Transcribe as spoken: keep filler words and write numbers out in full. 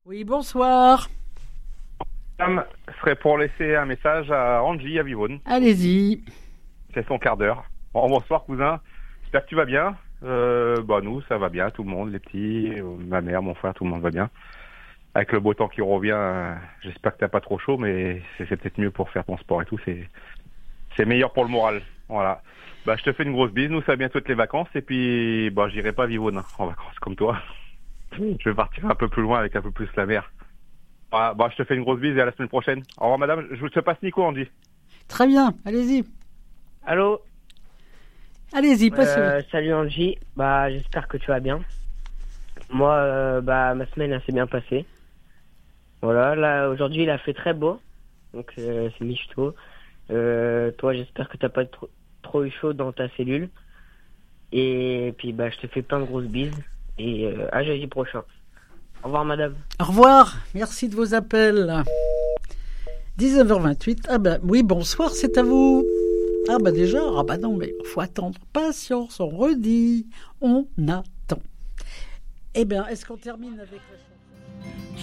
Oui, bonsoir. Madame, ce serait pour laisser un message à Angie à Vivonne. Allez-y. C'est son quart d'heure. Bon, bonsoir cousin. J'espère que tu vas bien. Euh, bah nous, ça va bien, tout le monde, les petits, euh, ma mère, mon frère, tout le monde va bien. Avec le beau temps qui revient, euh, j'espère que t'as pas trop chaud, mais c'est, c'est peut-être mieux pour faire ton sport et tout. C'est, c'est meilleur pour le moral. Voilà. Bah je te fais une grosse bise. Nous, ça va bientôt être les vacances et puis bah j'irai pas à Vivonne hein, en vacances comme toi. Je vais partir un peu plus loin avec un peu plus la mer. Ah, bah je te fais une grosse bise et à la semaine prochaine. Au revoir madame. Je te passe Nico, Angie. Très bien, allez-y. Allô. Allez-y, passez. Euh, salut Angie, bah j'espère que tu vas bien. Moi, euh, bah ma semaine elle s'est bien passée. Voilà, là aujourd'hui il a fait très beau, donc euh, c'est michto. Euh, toi j'espère que t'as pas trop, trop eu chaud dans ta cellule. Et puis bah je te fais plein de grosses bises et euh, à jeudi prochain. Au revoir madame. Au revoir, merci de vos appels. dix-neuf heures vingt-huit, ah ben oui, bonsoir, c'est à vous. Ah bah déjà, ah bah non, mais il faut attendre. Patience, on redit, on attend. Eh bien, est-ce qu'on termine avec la chanson ?